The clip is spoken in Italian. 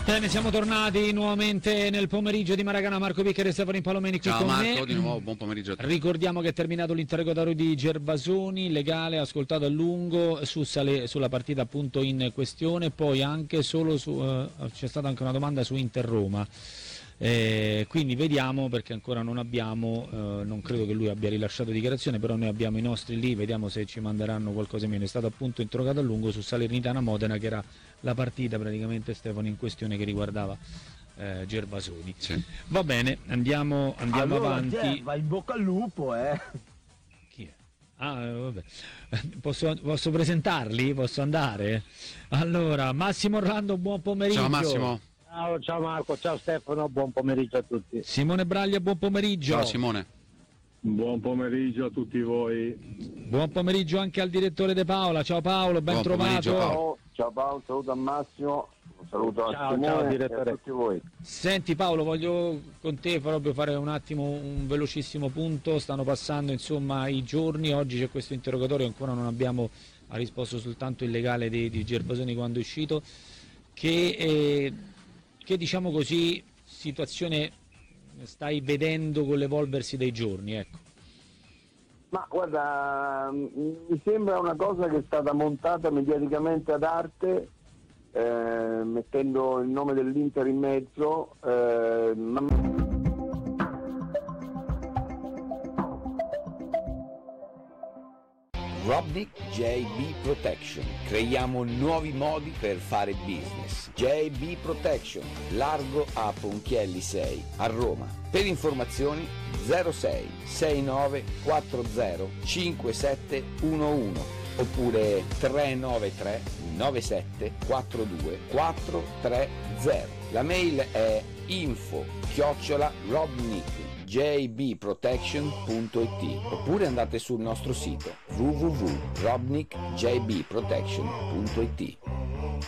Bene, siamo tornati nuovamente nel pomeriggio di Maragana. Marco Piccheri e Stefano Palomeni qui Ciao con Marco, me. di nuovo buon pomeriggio a te. Ricordiamo che è terminato l'interrogatorio di Gervasoni, legale, ascoltato a lungo sulla partita appunto in questione, poi anche c'è stata anche una domanda su Inter Roma. Quindi vediamo, perché ancora non abbiamo, non credo che lui abbia rilasciato dichiarazione, però noi abbiamo i nostri lì, vediamo se ci manderanno qualcosa meno. È stato appunto interrogato a lungo su Salernitana Modena, che era la partita praticamente, Stefano, in questione, che riguardava Gervasoni. Sì. Va bene, andiamo allora, avanti. Vai in bocca al lupo, Chi è? Vabbè. Posso presentarli? Posso andare? Allora, Massimo Orlando, buon pomeriggio. Ciao Massimo. Ciao Marco, ciao Stefano, buon pomeriggio a tutti. Simone Braglia, buon pomeriggio. Ciao Simone. Buon pomeriggio a tutti voi. Buon pomeriggio anche al direttore De Paola. Ciao Paolo, ben Buon pomeriggio, trovato. Paolo. Ciao Paolo, un saluto a Massimo, un saluto a Ciao, Simone ciao, e direttore. a tutti voi. Senti Paolo, voglio con te proprio fare un attimo un velocissimo punto. Stanno passando insomma i giorni, oggi c'è questo interrogatorio, ancora non abbiamo, ha risposto soltanto il legale di Gervasoni quando è uscito, che diciamo così situazione stai vedendo con l'evolversi dei giorni, ecco. Ma guarda, mi sembra una cosa che è stata montata mediaticamente ad arte, mettendo il nome dell'Inter in mezzo, Robnik JB Protection. Creiamo nuovi modi per fare business. JB Protection, largo a Ponchielli 6 a Roma. Per informazioni 06 69 40 5711 oppure 393 97 42 430. La mail è info@robnikjbprotection.it oppure andate sul nostro sito www.robnikjbprotection.it.